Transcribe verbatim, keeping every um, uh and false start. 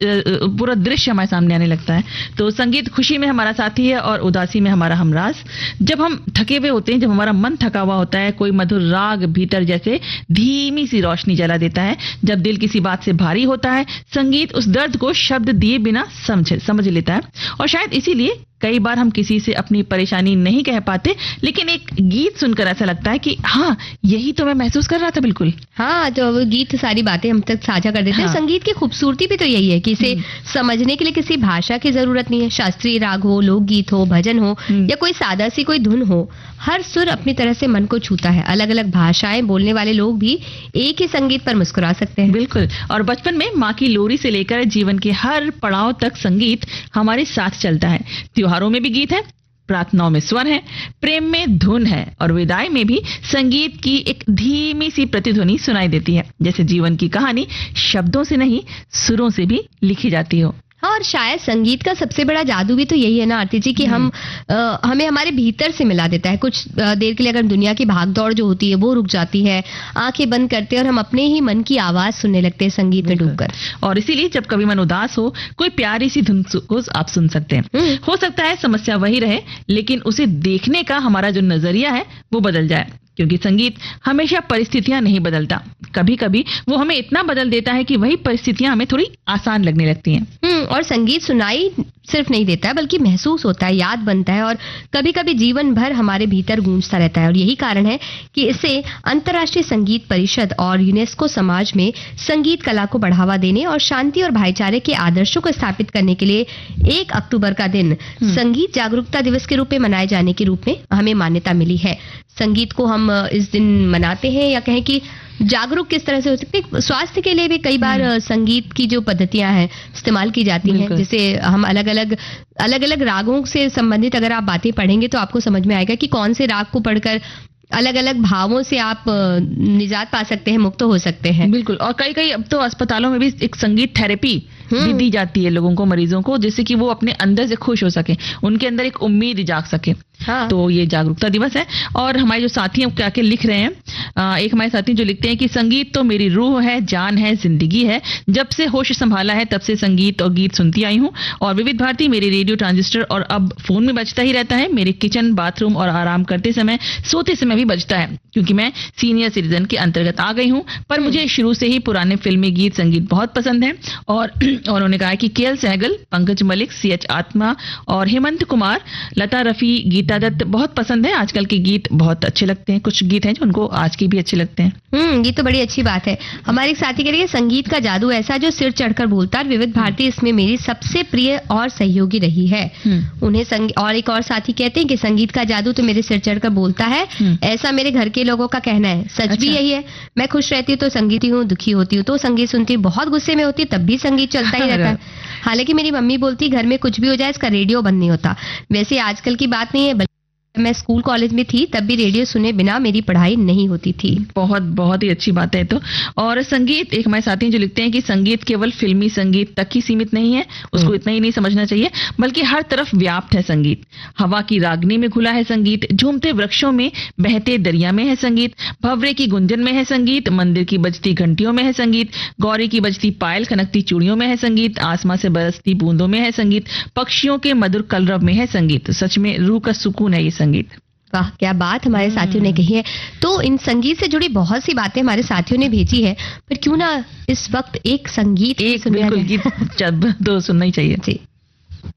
पूरा दृश्य हमारे सामने आने लगता है। तो संगीत खुशी में हमारा साथी है और उदासी में हमारा हमराज। जब हम थके हुए होते हैं, जब हमारा मन थका हुआ होता है, कोई मधुर राग भीतर जैसे धीमी सी रोशनी जला देता है। जब दिल किसी बात से भारी होता है, संगीत उस दर्द को शब्द दिए बिना समझ समझ लेता है। और शायद इसीलिए कई बार हम किसी से अपनी परेशानी नहीं कह पाते, लेकिन एक गीत सुनकर ऐसा लगता है कि हाँ, यही तो मैं महसूस कर रहा था। बिल्कुल हाँ, तो वो गीत सारी बातें हम तक साझा कर देते हैं। हाँ। संगीत की खूबसूरती भी तो यही है कि इसे समझने के लिए किसी भाषा की जरूरत नहीं है। शास्त्रीय राग हो, लोकगीत हो, भजन हो या कोई सादा सी कोई धुन हो, हर सुर अपनी तरह से मन को छूता है। अलग अलग भाषाएं बोलने वाले लोग भी एक ही संगीत पर मुस्कुरा सकते हैं। बिल्कुल। और बचपन में माँ की लोरी से लेकर जीवन के हर पड़ाव तक संगीत हमारे साथ चलता है। त्योहारों में भी गीत है, प्रार्थनाओं में स्वर है, प्रेम में धुन है और विदाई में भी संगीत की एक धीमी सी प्रतिध्वनि सुनाई देती है, जैसे जीवन की कहानी शब्दों से नहीं सुरों से भी लिखी जाती हो। हाँ, और शायद संगीत का सबसे बड़ा जादू भी तो यही है ना आरती जी कि हम आ, हमें हमारे भीतर से मिला देता है। कुछ देर के लिए अगर दुनिया की भागदौड़ जो होती है वो रुक जाती है, आंखें बंद करते हैं और हम अपने ही मन की आवाज सुनने लगते हैं संगीत में डूबकर। और इसीलिए जब कभी मन उदास हो, कोई प्यारी सी धुन को आप सुन सकते हैं। हो सकता है समस्या वही रहे, लेकिन उसे देखने का हमारा जो नजरिया है वो बदल जाए, क्योंकि संगीत हमेशा परिस्थितियां नहीं बदलता। कभी कभी वो हमें इतना बदल देता है कि वही परिस्थितियां हमें थोड़ी आसान लगने लगती हैं। हम्म और संगीत सुनाई सिर्फ नहीं देता है, बल्कि महसूस होता है, याद बनता है और कभी कभी जीवन भर हमारे भीतर गूंजता रहता है। और यही कारण है कि इसे अंतर्राष्ट्रीय संगीत परिषद और यूनेस्को समाज में संगीत कला को बढ़ावा देने और शांति और भाईचारे के आदर्शों को स्थापित करने के लिए एक अक्टूबर का दिन संगीत जागरूकता दिवस के रूप में मनाए जाने के रूप में हमें मान्यता मिली है। संगीत को हम इस दिन मनाते हैं, या कहें कि जागरूक किस तरह से हो सकते हैं। स्वास्थ्य के लिए भी कई बार संगीत की जो पद्धतियां हैं इस्तेमाल की जाती हैं, जैसे हम अलग अलग अलग अलग रागों से संबंधित अगर आप बातें पढ़ेंगे तो आपको समझ में आएगा कि कौन से राग को पढ़कर अलग अलग भावों से आप निजात पा सकते हैं, मुक्त हो सकते हैं। बिल्कुल। और कई कई अब तो अस्पतालों में भी एक संगीत थेरेपी भी दी जाती है लोगों को, मरीजों को, जिससे कि वो अपने अंदर से खुश हो सके, उनके अंदर एक उम्मीद जाग सके। हाँ। तो ये जागरूकता दिवस है। और हमारे जो साथी हैं क्या क्या लिख रहे हैं, आ, एक हमारे साथी जो लिखते हैं कि संगीत तो मेरी रूह है, जान है, जिंदगी है। जब से होश संभाला है तब से संगीत और गीत सुनती आई हूँ, और विविध भारती मेरे रेडियो ट्रांजिस्टर और अब फोन में बजता ही रहता है। मेरे किचन, बाथरूम और आराम करते समय, सोते समय भी बजता है, क्योंकि मैं सीनियर सिटीजन के अंतर्गत आ गई हूँ। पर मुझे शुरू से ही पुराने फिल्मी गीत संगीत बहुत पसंद है। और उन्होंने कहा कि के L Sehgal, Pankaj Malik, C H आत्मा और हेमंत कुमार, लता रफी, गीता दत्त बहुत पसंद है। आजकल के गीत बहुत अच्छे लगते हैं। कुछ गीत हैं जो उनको आज के भी अच्छे लगते हैं। हम्म ये तो बड़ी अच्छी बात है। हमारे एक साथी कह रही है संगीत का जादू ऐसा जो सिर चढ़कर बोलता है। विविध भारती इसमें मेरी सबसे प्रिय और सहयोगी रही है। उन्हें संग... और एक और साथी कहते हैं कि संगीत का जादू तो मेरे सिर चढ़कर बोलता है, ऐसा मेरे घर के लोगों का कहना है। सच अच्छा। भी यही है। मैं खुश रहती हूँ तो संगीत हूँ, दुखी होती हूँ तो संगीत सुनती हूँ, बहुत गुस्से में होती तब भी संगीत चलता ही रहता है। हालांकि मेरी मम्मी बोलती घर में कुछ भी हो जाए इसका रेडियो बंद नहीं होता। वैसे आजकल की बात नहीं है, मैं स्कूल कॉलेज में थी तब भी रेडियो सुने बिना मेरी पढ़ाई नहीं होती थी। बहुत बहुत ही अच्छी बात है। तो और संगीत, एक हमारे साथी जो लिखते हैं कि संगीत केवल फिल्मी संगीत तक ही सीमित नहीं है, उसको इतना ही नहीं समझना चाहिए, बल्कि हर तरफ व्याप्त है संगीत। हवा की रागनी में घुला है संगीत, झूमते वृक्षों में, बहते दरिया में है संगीत, भंवरे की गुंजन में है संगीत, मंदिर की बजती घंटियों में है संगीत, गौरी की बजती पायल खनकती चूड़ियों में है संगीत, आसमां से बरसती बूंदों में है संगीत, पक्षियों के मधुर कलरव में है संगीत। सच में रूह का सुकून है ये संगीत। वाह, क्या बात हमारे साथियों ने कही है। तो इन संगीत से जुड़ी बहुत सी बातें हमारे साथियों ने भेजी है, पर क्यों ना इस वक्त एक संगीत एक बिल्कुल गीत दो सुनना ही चाहिए। जी।